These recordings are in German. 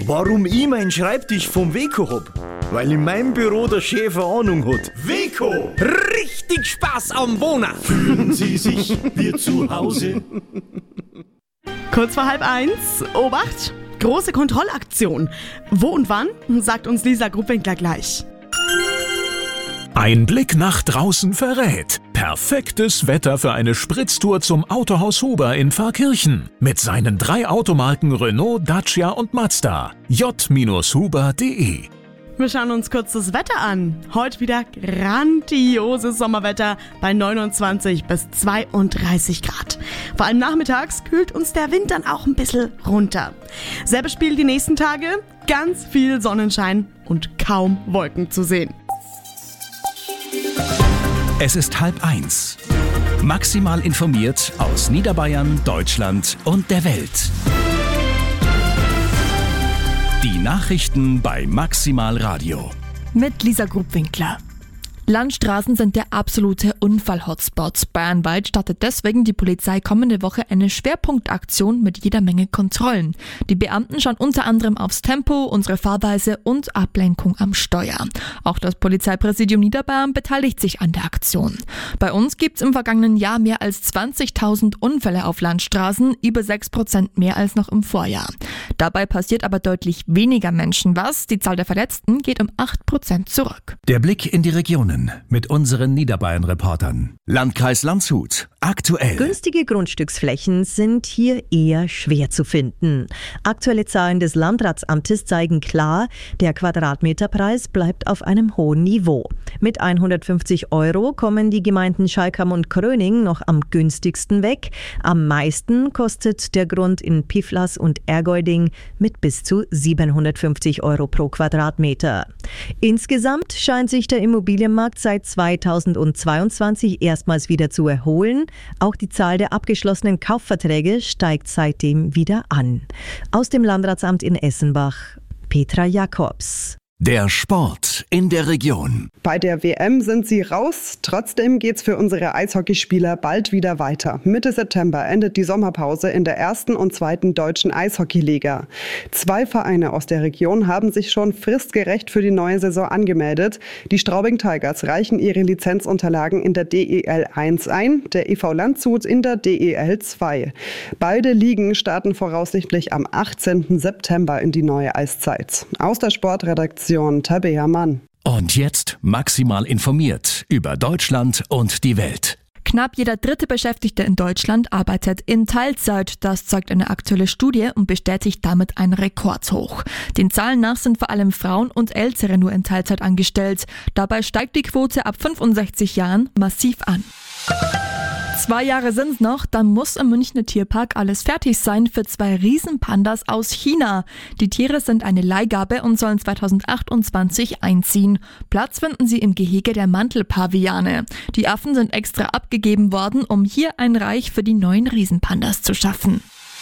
Warum ich meinen Schreibtisch vom Weco hab? Weil in meinem Büro der Chef eine Ahnung hat. Weco! Richtig Spaß am Wohnen! Fühlen Sie sich wie zu Hause? Kurz vor 12:30. Obacht! Große Kontrollaktion. Wo und wann, sagt uns Lisa Gruppwinkler gleich. Ein Blick nach draußen verrät. Perfektes Wetter für eine Spritztour zum Autohaus Huber in Pfarrkirchen. Mit seinen 3 Automarken Renault, Dacia und Mazda. j-huber.de. Wir schauen uns kurz das Wetter an. Heute wieder grandioses Sommerwetter bei 29 bis 32 Grad. Vor allem nachmittags kühlt uns der Wind dann auch ein bisschen runter. Selbes Spiel die nächsten Tage. Ganz viel Sonnenschein und kaum Wolken zu sehen. Es ist 12:30. Maximal informiert aus Niederbayern, Deutschland und der Welt. Die Nachrichten bei Maximal Radio. Mit Lisa Gruppwinkler. Landstraßen sind der absolute Unfall-Hotspot. Bayernweit startet deswegen die Polizei kommende Woche eine Schwerpunktaktion mit jeder Menge Kontrollen. Die Beamten schauen unter anderem aufs Tempo, unsere Fahrweise und Ablenkung am Steuer. Auch das Polizeipräsidium Niederbayern beteiligt sich an der Aktion. Bei uns gibt es im vergangenen Jahr mehr als 20.000 Unfälle auf Landstraßen, über 6% mehr als noch im Vorjahr. Dabei passiert aber deutlich weniger Menschen was. Die Zahl der Verletzten geht um 8% zurück. Der Blick in die Regionen mit unseren Niederbayern-Reportern. Landkreis Landshut. Aktuell. Günstige Grundstücksflächen sind hier eher schwer zu finden. Aktuelle Zahlen des Landratsamtes zeigen klar, der Quadratmeterpreis bleibt auf einem hohen Niveau. Mit 150 € kommen die Gemeinden Schalkam und Kröning noch am günstigsten weg. Am meisten kostet der Grund in Piflas und Ergolding mit bis zu 750 € pro Quadratmeter. Insgesamt scheint sich der Immobilienmarkt seit 2022 erstmals wieder zu erholen. Auch die Zahl der abgeschlossenen Kaufverträge steigt seitdem wieder an. Aus dem Landratsamt in Essenbach, Petra Jakobs. Der Sport in der Region. Bei der WM sind sie raus. Trotzdem geht's für unsere Eishockeyspieler bald wieder weiter. Mitte September endet die Sommerpause in der 1. und 2. deutschen Eishockeyliga. 2 Vereine aus der Region haben sich schon fristgerecht für die neue Saison angemeldet. Die Straubing Tigers reichen ihre Lizenzunterlagen in der DEL 1 ein, der EV Landshut in der DEL 2. Beide Ligen starten voraussichtlich am 18. September in die neue Eiszeit. Aus der Sportredaktion Tabea Mann. Und jetzt maximal informiert über Deutschland und die Welt. Knapp jeder 3. Beschäftigte in Deutschland arbeitet in Teilzeit. Das zeigt eine aktuelle Studie und bestätigt damit ein Rekordhoch. Den Zahlen nach sind vor allem Frauen und Ältere nur in Teilzeit angestellt. Dabei steigt die Quote ab 65 Jahren massiv an. 2 Jahre sind's noch, dann muss im Münchner Tierpark alles fertig sein für 2 Riesenpandas aus China. Die Tiere sind eine Leihgabe und sollen 2028 einziehen. Platz finden sie im Gehege der Mantelpaviane. Die Affen sind extra abgegeben worden, um hier ein Reich für die neuen Riesenpandas zu schaffen.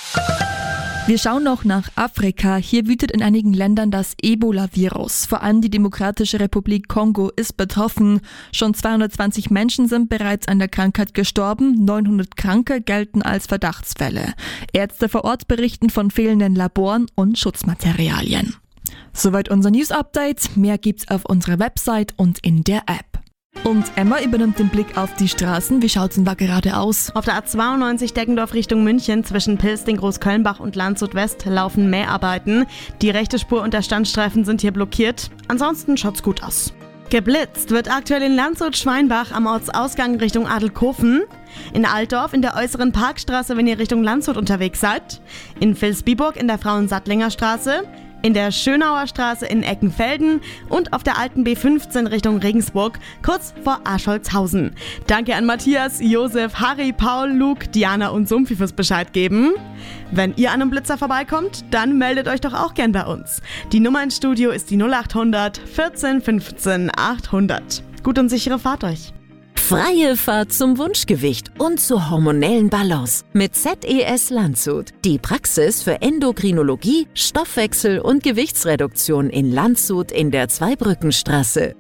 Wir schauen noch nach Afrika. Hier wütet in einigen Ländern das Ebola-Virus. Vor allem die Demokratische Republik Kongo ist betroffen. Schon 220 Menschen sind bereits an der Krankheit gestorben. 900 Kranke gelten als Verdachtsfälle. Ärzte vor Ort berichten von fehlenden Laboren und Schutzmaterialien. Soweit unser News-Update. Mehr gibt's auf unserer Website und in der App. Und Emma übernimmt den Blick auf die Straßen. Wie schaut's denn da gerade aus? Auf der A92 Deggendorf Richtung München zwischen Pilsting, Großkölnbach und Landshut West laufen Mäharbeiten. Die rechte Spur und der Standstreifen sind hier blockiert. Ansonsten schaut's gut aus. Geblitzt wird aktuell in Landshut-Schweinbach am Ortsausgang Richtung Adelkofen. In Altdorf in der äußeren Parkstraße, wenn ihr Richtung Landshut unterwegs seid. In Vilsbiburg in der Frauensattlinger Straße. In der Schönauer Straße in Eckenfelden und auf der alten B15 Richtung Regensburg, kurz vor Ascholzhausen. Danke an Matthias, Josef, Harry, Paul, Luke, Diana und Sumpfi fürs Bescheid geben. Wenn ihr an einem Blitzer vorbeikommt, dann meldet euch doch auch gern bei uns. Die Nummer ins Studio ist die 0800 14 15 800. Gut und sichere Fahrt euch. Freie Fahrt zum Wunschgewicht und zur hormonellen Balance mit ZES Landshut. Die Praxis für Endokrinologie, Stoffwechsel und Gewichtsreduktion in Landshut in der Zweibrückenstraße.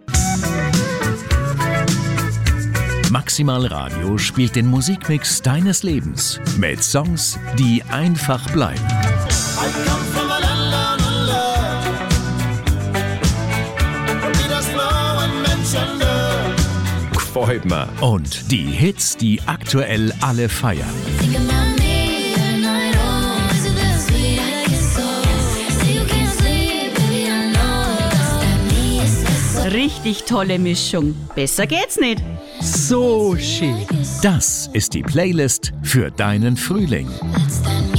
Maximal Radio spielt den Musikmix deines Lebens mit Songs, die einfach bleiben. I come from a land, freut man. Und die Hits, die aktuell alle feiern. Richtig tolle Mischung. Besser geht's nicht. So schön. Das ist die Playlist für deinen Frühling.